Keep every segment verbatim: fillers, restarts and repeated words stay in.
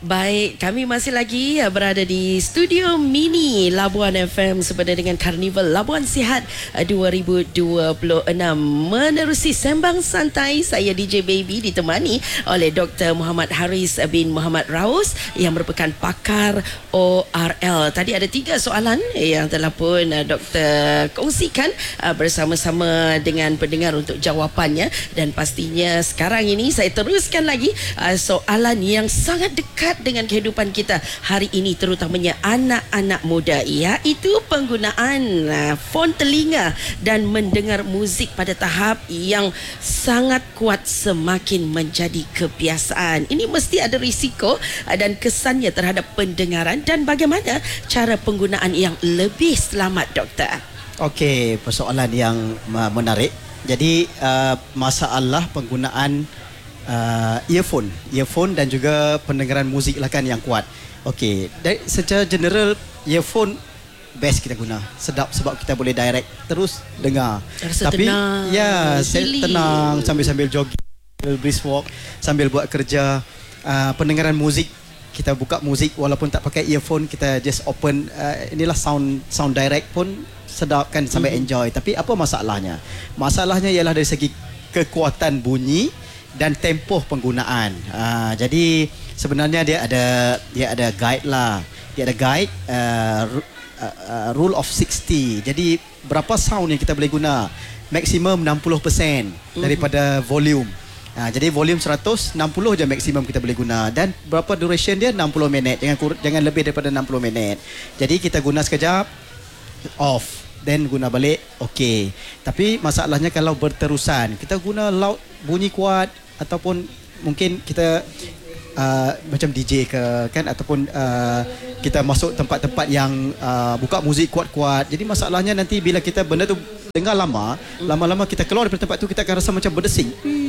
Baik, kami masih lagi berada di studio mini Labuan F M sepada dengan Karnival Labuan Sihat dua ribu dua puluh enam. Menerusi sembang santai, saya D J Baby ditemani oleh Doktor Muhammad Haris bin Muhammad Raus yang merupakan pakar O R L. Tadi ada tiga soalan yang telah pun Doktor kongsikan bersama-sama dengan pendengar untuk jawapannya, dan pastinya sekarang ini saya teruskan lagi soalan yang sangat dekat dengan kehidupan kita hari ini, terutamanya anak-anak muda, iaitu penggunaan uh, fon telinga dan mendengar muzik pada tahap yang sangat kuat semakin menjadi kebiasaan. Ini mesti ada risiko uh, dan kesannya terhadap pendengaran, dan bagaimana cara penggunaan yang lebih selamat, doktor? Okey, persoalan yang uh, menarik. Jadi uh, masalah penggunaan Uh, earphone, earphone dan juga pendengaran muzik lah kan yang kuat. Okey, secara general earphone best kita guna, sedap sebab kita boleh direct terus dengar. Rasa Tapi tenang, ya, silly. tenang sambil-sambil jogging, brisk walk, sambil buat kerja. Uh, pendengaran muzik, kita buka muzik walaupun tak pakai earphone, kita just open uh, inilah sound sound direct pun sedap kan, sambil mm-hmm. enjoy. Tapi apa masalahnya? Masalahnya ialah dari segi kekuatan bunyi dan tempoh penggunaan. Uh, jadi sebenarnya dia ada dia ada guide lah. Dia ada guide uh, uh, uh, rule of sixty. Jadi berapa sound yang kita boleh guna? Maksimum enam puluh peratus daripada volume. Uh, jadi volume seratus, enam puluh je maksimum kita boleh guna, dan berapa duration dia? enam puluh minit. Jangan kur- jangan lebih daripada enam puluh minit. Jadi kita guna sekejap, off, then guna balik, okey. Tapi masalahnya kalau berterusan, kita guna loud, bunyi kuat, ataupun mungkin kita uh, macam D J ke kan, ataupun uh, kita masuk tempat-tempat yang uh, buka muzik kuat-kuat. Jadi masalahnya nanti bila kita benda tu dengar lama, lama-lama kita keluar dari tempat tu, kita akan rasa macam berdesing.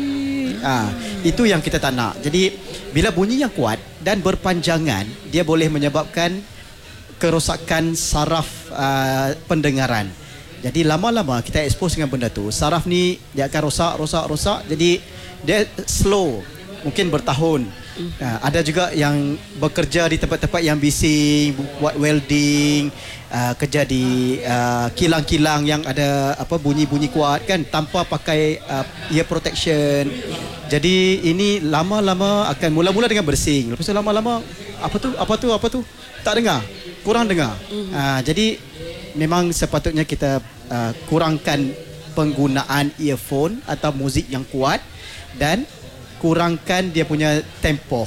Ah, itu yang kita tak nak. Jadi bila bunyi yang kuat dan berpanjangan, dia boleh menyebabkan kerosakan saraf uh, pendengaran. Jadi lama-lama kita expose dengan benda tu, saraf ni dia akan rosak, rosak, rosak. Jadi dia slow, mungkin bertahun. Uh, ada juga yang bekerja di tempat-tempat yang bising, buat welding, uh, kerja di uh, kilang-kilang yang ada apa bunyi-bunyi kuat kan, tanpa pakai uh, ear protection. Jadi ini lama-lama akan mula-mula dengan bersing, lepas tu lama-lama apa tu, apa tu, apa tu, tak dengar, kurang dengar. Uh, jadi memang sepatutnya kita uh, kurangkan penggunaan earphone atau muzik yang kuat, dan kurangkan dia punya tempoh.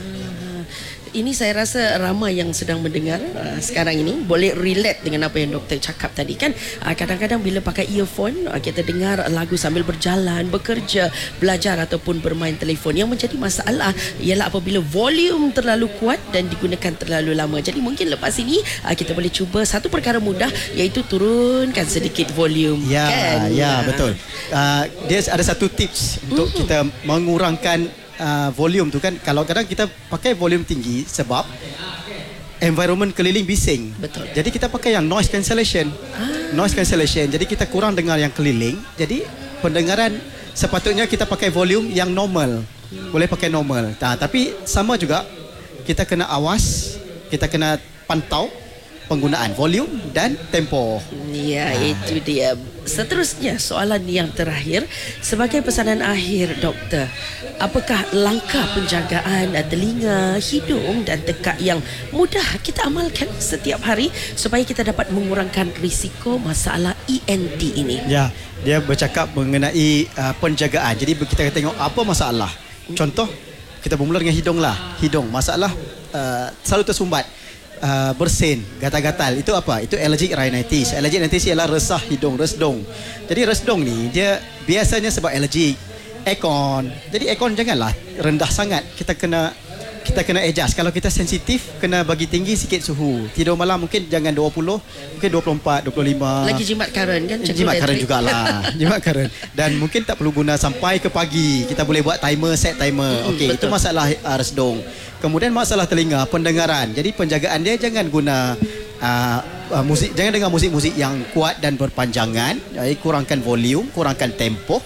Ini saya rasa ramai yang sedang mendengar uh, sekarang ini boleh relate dengan apa yang doktor cakap tadi kan. Uh, kadang-kadang bila pakai earphone, uh, kita dengar lagu sambil berjalan, bekerja, belajar ataupun bermain telefon. Yang menjadi masalah ialah apabila volume terlalu kuat dan digunakan terlalu lama. Jadi mungkin lepas ini uh, kita boleh cuba satu perkara mudah, iaitu turunkan sedikit volume. Ya, kan? ya betul. Uh, dia ada satu tips untuk mm-hmm. kita mengurangkan Uh, volume tu kan. Kalau kadang kita pakai volume tinggi sebab environment keliling bising. Betul. Jadi kita pakai yang noise cancellation. Ah. Noise cancellation. Jadi kita kurang dengar yang keliling. Jadi pendengaran sepatutnya kita pakai volume yang normal. Hmm. Boleh pakai normal. Nah, tapi sama juga kita kena awas, kita kena pantau penggunaan volume dan tempo. Ya, ha. Itu dia. Seterusnya, soalan yang terakhir, sebagai pesanan akhir, doktor, apakah langkah penjagaan telinga, hidung dan tekak yang mudah kita amalkan setiap hari supaya kita dapat mengurangkan risiko masalah E N T ini? Ya, dia bercakap mengenai uh, penjagaan. Jadi kita tengok apa masalah. Contoh, kita bermula dengan hidung lah. Hidung, masalah uh, selalu tersumbat. Uh, bersin, gatal-gatal, itu apa? Itu allergic rhinitis. Allergic rhinitis ialah resah hidung, resdung. Jadi resdung ni dia biasanya sebab allergic. Aircon. Jadi aircon janganlah rendah sangat. Kita kena kita kena adjust. Kalau kita sensitif, kena bagi tinggi sikit suhu. Tidur malam mungkin jangan dua puluh, mungkin dua puluh empat, dua puluh lima. Lagi jimat current kan? Jimat current jugalah. Jimat current. Dan mungkin tak perlu guna sampai ke pagi. Kita boleh buat timer, set timer. Okey, itu masalah uh, resdung. Kemudian masalah telinga, pendengaran. Jadi penjagaan dia jangan guna uh, uh, musik, jangan dengar musik-musik yang kuat dan berpanjangan. Jadi kurangkan volume, kurangkan tempo.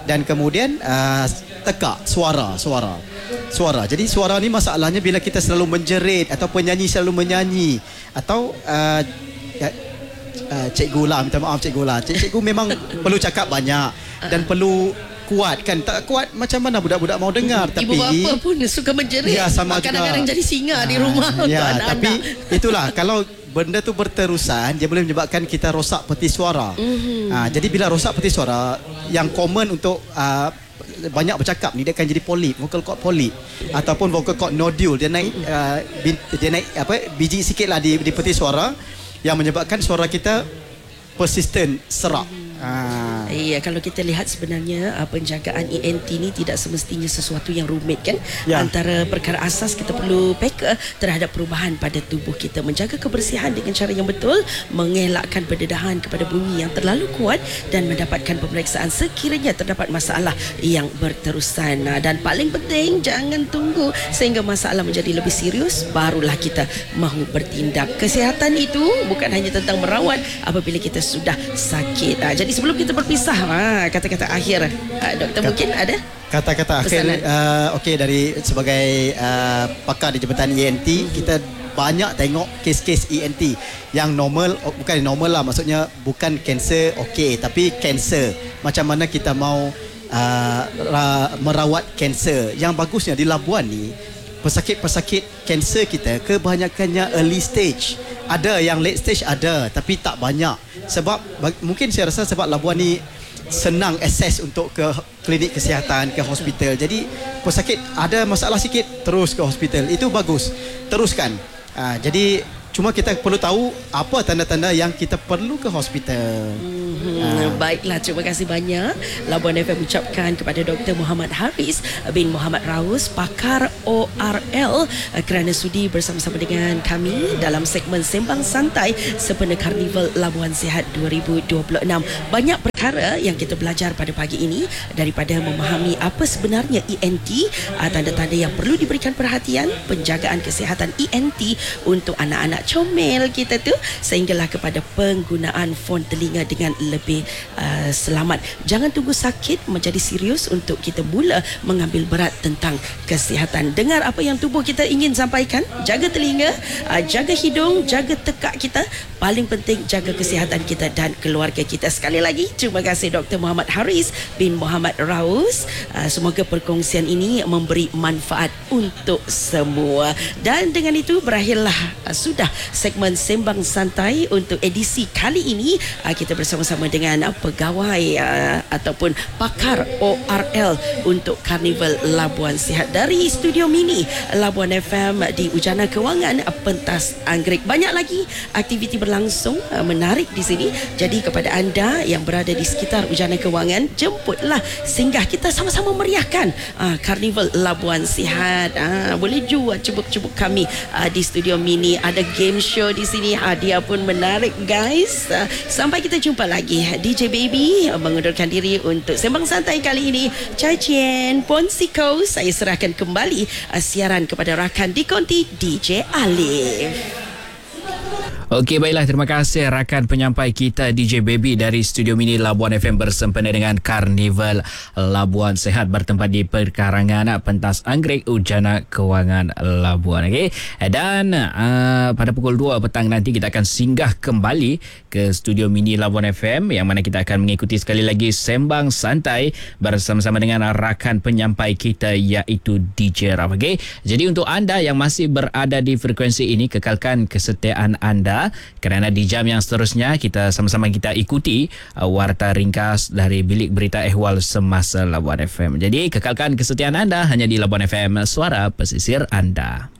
dan kemudian uh, tekak suara suara suara. Jadi suara ni masalahnya bila kita selalu menjerit atau penyanyi selalu menyanyi atau uh, uh, cikgu lah, minta maaf cikgu lah. Cik, cikgu memang perlu cakap banyak dan perlu kuat kan. Tak kuat macam mana budak-budak mau dengar. Ibu tapi bapa pun suka menjerit. Ya, sama kadang-kadang juga. jadi singa di rumah Ah, untuk ya, anak-anak. tapi itulah kalau benda tu berterusan dia boleh menyebabkan kita rosak peti suara. Mm-hmm. Uh, jadi bila rosak peti suara yang common untuk uh, banyak bercakap ni dia akan jadi polip, vocal cord polip ataupun vocal cord nodule, dia naik uh, bin, dia naik apa biji sikitlah di di peti suara yang menyebabkan suara kita persistent serak. Ah. Iya, kalau kita lihat sebenarnya uh, penjagaan E N T ni tidak semestinya sesuatu yang rumit kan. Ya. Antara perkara asas kita perlu peka terhadap perubahan pada tubuh kita, menjaga kebersihan dengan cara yang betul, mengelakkan pendedahan kepada bunyi yang terlalu kuat dan mendapatkan pemeriksaan sekiranya terdapat masalah yang berterusan. Nah, dan paling penting jangan tunggu sehingga masalah menjadi lebih serius barulah kita mahu bertindak. Kesihatan itu bukan hanya tentang merawat apabila kita sudah sakit. Nah, jadi sebelum kita berpisah, ah, kata-kata akhir, ah, doktor Kat, mungkin ada kata-kata akhir uh, okey dari sebagai uh, pakar di Jabatan E N T, kita banyak tengok kes-kes E N T yang normal, oh, bukan normal lah, maksudnya bukan kanser okey, tapi kanser. Macam mana kita mau uh, ra, merawat kanser. Yang bagusnya di Labuan ni, pesakit-pesakit kanser kita kebanyakannya early stage. Ada yang late stage ada, tapi tak banyak. Sebab mungkin saya rasa sebab Labuan ni senang akses untuk ke klinik kesihatan, ke hospital. Jadi pesakit ada masalah sikit terus ke hospital. Itu bagus. Teruskan. Uh, jadi cuma kita perlu tahu apa tanda-tanda yang kita perlu ke hospital. Hmm, uh. Baiklah, terima kasih banyak. Labuan F M ucapkan kepada Doktor Muhammad Haris bin Muhammad Raus, pakar O R L, kerana sudi bersama-sama dengan kami dalam segmen Sembang Santai sempena Karnival Labuan Sihat dua ribu dua puluh enam. Banyak perkara yang kita belajar pada pagi ini, daripada memahami apa sebenarnya E N T, tanda-tanda yang perlu diberikan perhatian, penjagaan kesihatan E N T untuk anak-anak comel kita tu, sehinggalah kepada penggunaan fon telinga dengan lebih uh, selamat. Jangan tunggu sakit menjadi serius untuk kita mula mengambil berat tentang kesihatan. Dengar apa yang tubuh kita ingin sampaikan, jaga telinga, uh, jaga hidung, jaga tekak kita. Paling penting jaga kesihatan kita dan keluarga kita. Sekali lagi terima kasih Doktor Muhammad Haris bin Muhammad Raus. Uh, semoga perkongsian ini memberi manfaat untuk semua. Dan dengan itu berakhirlah uh, sudah segmen Sembang Santai untuk edisi kali ini. Uh, kita bersama-sama dengan uh, pegawai uh, ataupun pakar O R L untuk Karnival Labuan Sihat dari Studio Mini Labuan F M di Ujana Kewangan, uh, Pentas Anggrek. Banyak lagi aktiviti berlangsung uh, menarik di sini. Jadi kepada anda yang berada di sekitar Ujana Kewangan, jemputlah, singgah, kita sama-sama meriahkan uh, Karnival Labuan Sihat. Uh, boleh jual cubuk-cubuk kami uh, di Studio Mini. Ada game show di sini, hadiah pun menarik guys. Uh, sampai kita jumpa lagi. D J Baby uh, mengundurkan diri untuk Sembang Santai kali ini. Chai Chien, Ponsiko, saya serahkan kembali uh, siaran kepada rakan di konti D J Alif. Okey, baiklah, terima kasih rakan penyampai kita D J Baby dari Studio Mini Labuan F M bersempena dengan Karnival Labuan Sihat bertempat di perkarangan Pentas Anggrek Ujana Kewangan Labuan. Okey, dan uh, pada pukul dua petang nanti kita akan singgah kembali ke Studio Mini Labuan F M yang mana kita akan mengikuti sekali lagi Sembang Santai bersama-sama dengan rakan penyampai kita iaitu D J Raf. Okey, jadi untuk anda yang masih berada di frekuensi ini, kekalkan kesetiaan anda kerana di jam yang seterusnya kita sama-sama kita ikuti uh, warta ringkas dari Bilik Berita Ehwal Semasa Labuan F M. Jadi kekalkan kesetiaan anda hanya di Labuan F M, suara pesisir anda.